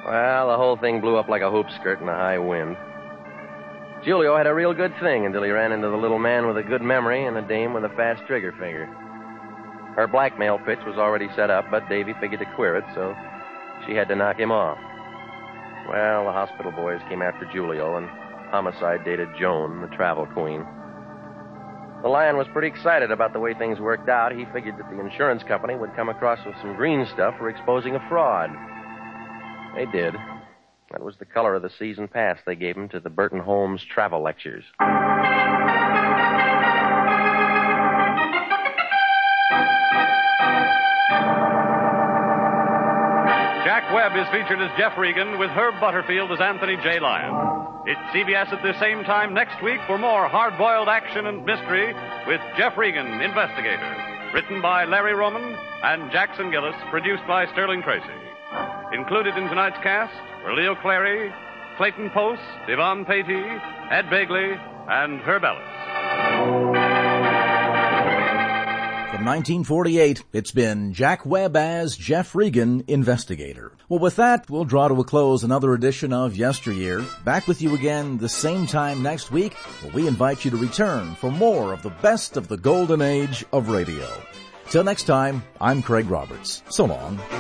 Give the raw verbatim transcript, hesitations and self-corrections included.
Well, the whole thing blew up like a hoop skirt in a high wind. Julio had a real good thing until he ran into the little man with a good memory and a dame with a fast trigger finger. Her blackmail pitch was already set up, but Davy figured to queer it, so she had to knock him off. Well, the hospital boys came after Julio, and homicide dated Joan, the travel queen. The Lion was pretty excited about the way things worked out. He figured that the insurance company would come across with some green stuff for exposing a fraud. They did. That was the color of the season pass they gave him to the Burton Holmes travel lectures. Jack Webb is featured as Jeff Regan with Herb Butterfield as Anthony J. Lyon. It's C B S at the same time next week for more hard-boiled action and mystery with Jeff Regan, Investigator. Written by Larry Roman and Jackson Gillis, produced by Sterling Tracy. Included in tonight's cast were Leo Clary, Clayton Post, Yvonne Patey, Ed Begley, and Herb Ellis. From nineteen forty-eight, it's been Jack Webb as Jeff Regan, Investigator. Well, with that, we'll draw to a close another edition of Yesteryear. Back with you again the same time next week, where we invite you to return for more of the best of the golden age of radio. Till next time, I'm Craig Roberts. So long.